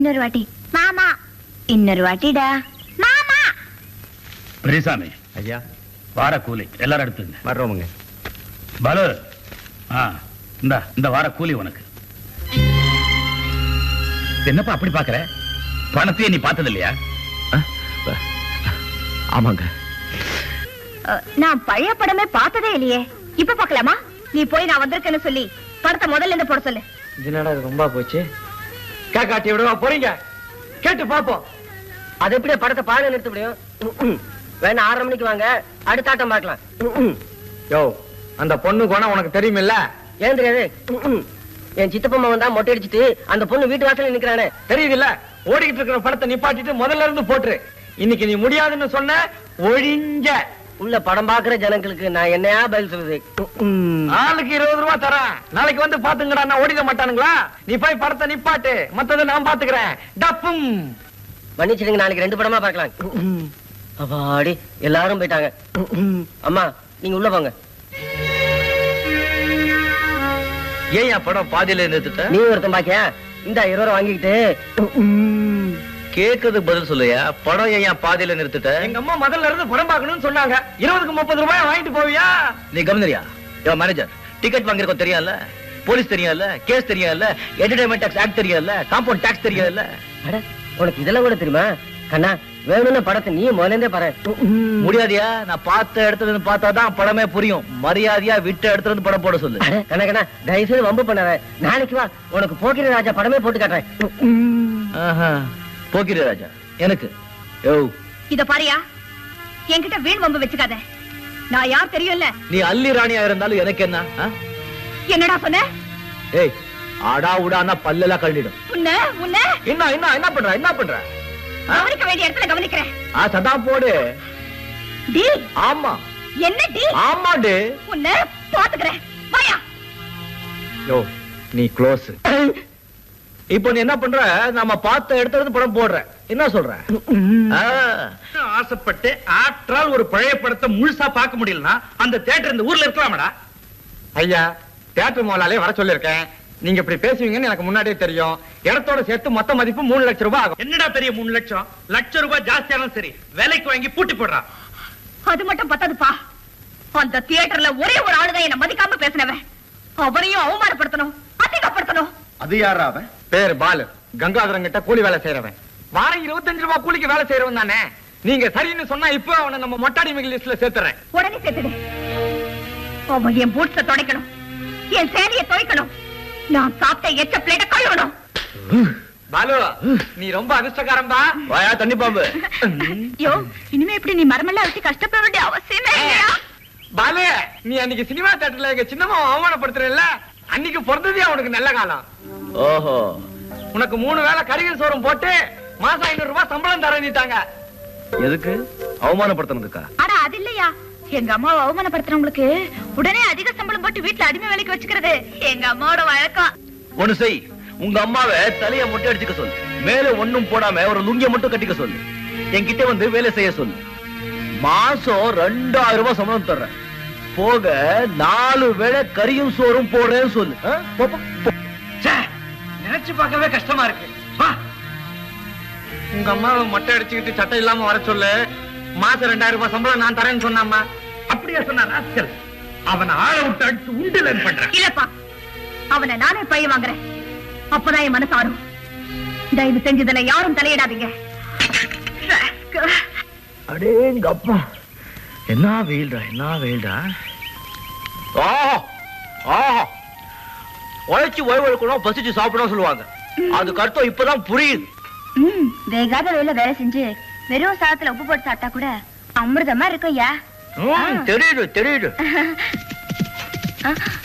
இன்னொரு வாட்டி மாமா. இன்னொரு வாட்டிடா மாமா. பெரியசாமி ஐயா, வார கூலி எல்லாரும் எடுத்துங்க. வர்றோமுங்க. பாலு, இந்த வார கூலி உனக்கு. என்னப்பா அப்படி பாக்குற? பணத்தையே நீ பார்த்தது இல்லையா? ஆமாங்க. நான் பழைய படமே பார்த்ததே இல்லையே. இப்ப பாக்கலாமா? நீ போய் நான் வந்திருக்கேன்னு சொல்லி படத்தை முதல்ல இருந்து போட சொல்லு. என்னடா இது ரொம்ப போச்சு. காட்டி விடுவா போறீங்க, கேட்டு பாப்போம். அது எப்படியே படத்தை பாட நிறுத்த முடியும்? வேணா 6:30 மணிக்கு வாங்க, அடுத்த ஆட்டம் பார்க்கலாம். யோ, அந்த பொண்ணு குணம் உனக்கு தெரியுமில்ல? ஏன் தெரியாது? என் சித்தப்பம்மா வந்தா மொட்டை அடிச்சுட்டு அந்த பொண்ணு வீட்டு வாசல்ல நிக்கிறானே, தெரியுதுல்ல? ஓடிக்கிட்டு இருக்கிற படத்தை நிப்பாட்டிட்டு முதல்ல இருந்து போட்டுரு. இன்னைக்கு நீ முடியாதுன்னு சொன்ன ஒழிஞ்ச. உள்ள படம் பாக்குற ஜனங்களுக்கு நான் என்னையா பதில் சொல்லுது? ஆளுக்கு 20 ரூபாய் தரேன், நாளைக்கு வந்து பாத்துங்கடா. நான் ஓடிட மாட்டானுங்களா? நீ போய் படத்தை நிப்பாட்டு, மத்ததை நான் பாத்துக்கிறேன். டப்பும் மன்னிச்சிடுங்க, நாளைக்கு 2 படமா பார்க்கலாம். அப்பாடி, எல்லாரும் போயிட்டாங்க. அம்மா நீங்க உள்ள போங்க. ஏன் படம் பாதியில நிறுத்திட்ட? நீ ஒருத்தன் பாக்கியா? இந்த 20 ரூபாய் வாங்கிக்கிட்டு கேக்குறதுக்கு பதில் சொல்லையா? படம் ஏன் பாதியில நிறுத்திட்ட? எங்க அம்மா முதல்ல இருந்து படம் பார்க்கணும்னு சொன்னாங்க. 20க்கு 30 ரூபாய் வாங்கிட்டு போவியா? நீ கவனியா? மேனேஜர் டிக்கெட் வாங்கிருக்கோம் தெரியாதுல்ல? போலீஸ் தெரியாதுல்ல? கேஸ் தெரியாதுல்ல? என்டர்டைன்மெண்ட் டாக்ஸ் ஆக்ட் தெரியாதுல்ல? காம்பவுண்ட் டாக்ஸ் தெரியாதுல்ல? அட, உனக்கு இதெல்லாம் கூட தெரியுமா? கண்ணா, வேணும்னு படத்தை நீ முதல்ல பாரு. முடியாதியா? நான் பார்த்த இடத்துல இருந்து பார்த்தாதான் படமே புரியும். மரியாதையா விட்ட இடத்துல இருந்து படம் போட சொல்லு. கண்ணா கண்ணா, தயவுசெய்து வம்பு பண்ணாத. நாளைக்கு வா, உனக்கு போக்கிரி ராஜா படமே போட்டு காட்டுறேன். போக்கிரி ராஜா எனக்கு? இத பாரியா, என்கிட்ட வீண் வம்பு வச்சுக்காத. நான் யார் தெரியும்ல? நீ அல்லி ராணியா இருந்தாலும் எனக்கு என்ன? என்னடா சொன்ன? ஏய், ஆடா உடானா பல்லெல்லாம் கழட்டிடும். என்ன பண்ற? என்ன பண்ற? கவனிக்க வேண்டிய இடத்துல கவனிக்கிறேன். சதா போடு. டி. ஆமா. என்ன டி? ஆமா டி. உன்னை பாத்துக்கிறேன். வாயா. யோ, நீ க்ளோஸ். இப்போ நீ என்ன பண்ற? நாம பார்த்த இடத்துல இருந்து படம் போடுற. என்ன சொல்ற? ஆசைப்பட்டு ஆற்றால் ஒரு பழைய படத்தை முழுசா பார்க்க முடியலனா அந்த தியேட்டர் இந்த ஊர்ல இருக்கலாமடா? ஐயா, தியேட்டர் முதலாளே வர சொல்லிருக்கேன். நீங்க இப்படி பேசுவீங்கன்னு எனக்கு முன்னாடியே தெரியும். இடத்தோட சேர்த்து மொத்த மதிப்பு 3 லட்சம் ரூபாய் ஆகும். என்னடா பெரிய 3 லட்சம்? லட்சம் ரூபாய் ஜாஸ்தியானாலும் சரி, விலைக்கு வாங்கி பூட்டி போடுறா. அது மட்டும் பத்தாதுப்பா. அந்த தியேட்டர்ல ஒரே ஒரு ஆளுதான் என்ன மதிக்காம பேசினவன். அவரையும் அவமானப்படுத்தணும், அதிகப்படுத்தணும். அது யாரா அவன்? பேர் பாலு. கங்காதரன் கிட்ட கூலி வேலை செய்யறவன். வாரம் 25 ரூபாய் கூலிக்கு வேலை செய்யறவன் தானே. நீங்க சரின்னு சொன்னா இப்ப அவனை நம்ம மொட்டாடிமைகள் லிஸ்ட்ல சேர்த்துறேன். உடனே சேர்த்துடு. அவன் என் பூட்ஸ துடைக்கணும், என் சேலையை துவைக்கணும், நான் சாப்பிட்ட எச்ச பிளேட்ட கழுவணும். பாலு, நீ ரொம்ப அதிர்ஷ்டக்காரன் தான். வாயா தண்ணி பாம்பு. யோ, இனிமே இப்படி நீ மரமெல்லாம் வச்சு கஷ்டப்பட வேண்டிய அவசியமே இல்லையா? பாலு, நீ அன்னைக்கு சினிமா தியேட்டர்ல எங்க சின்னம்மா அவமானப்படுத்துறல்ல, அன்னைக்கு பிறந்ததே அவனுக்கு நல்ல காலம். ஓஹோ. உனக்கு 3 வேளை கறிகள் சோறும் போட்டு மாசம் 500 ரூபாய் சம்பளம் தரணிட்டாங்க. எதுக்கு? அவமானப்படுத்துறதுக்கா? அட அது இல்லையா, எங்க அம்மாவை அவமானப்படுத்துறவங்களுக்கு உடனே அதிக சம்பளம் போட்டு வீட்டுல அடிமை வேலைக்கு வச்சுக்கிறது எங்க அம்மாவோட வழக்கம். ஒண்ணு செய், உங்க அம்மாவை தலைய மொட்டை அடிச்சுக்க சொல்லு. மேல ஒண்ணும் போடாம ஒரு லுங்கிய மட்டும் கட்டிக்க சொல்லு. என்கிட்ட வந்து வேலை செய்ய சொல்லு. மாசம் 2000 ரூபாய் சம்பளம் தர்றேன். போக 4 வேளை கறியும் சோறும் போடுறேன்னு சொல்லு. நினைச்சு பார்க்கவே கஷ்டமா இருக்கு. உங்க அம்மாவை மொட்டை அடிச்சுக்கிட்டு சட்டை இல்லாம வர சொல்லு. மாசம் 2000 ரூபாய் சம்பளம் நான் தரேன்னு சொன்னாமா? அப்படியே சொன்ன ராஸ்கல். அவனை ஆள விட்டு அடிச்சு உண்டில பண்றேன். இல்லப்பா, அவனை நானே பழி வாங்குறேன். அப்பதான் என் மனசு ஆறும். தயவு செஞ்சதுல யாரும் தலையிடாதீங்க. அடேங்க அப்பா, என்ன வெயில்டா, என்ன வெயில்டா. உழைச்சு ஓய்வு எடுக்கணும், பசிச்சு சாப்பிடணும் சொல்லுவாங்க. அதுக்கு அர்த்தம் இப்பதான் புரியுது. வேகாத வேலை வேலை செஞ்சு வெறும் சாதத்துல உப்பு போட்டு சாப்பிட்டா கூட அமிர்தமா இருக்கும். தெரியுது தெரியுது.